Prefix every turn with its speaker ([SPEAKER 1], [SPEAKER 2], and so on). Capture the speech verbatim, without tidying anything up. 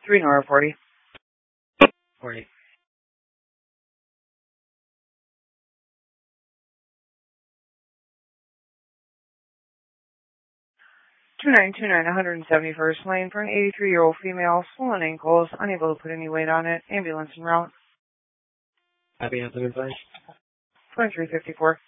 [SPEAKER 1] three Nora forty.
[SPEAKER 2] forty.
[SPEAKER 1] two nine two nine, one seventy-first Lane for an eighty-three-year-old female, swollen ankles, unable to put any weight on it, ambulance en route.
[SPEAKER 2] Happy answer, advice.
[SPEAKER 1] twenty-three fifty-four.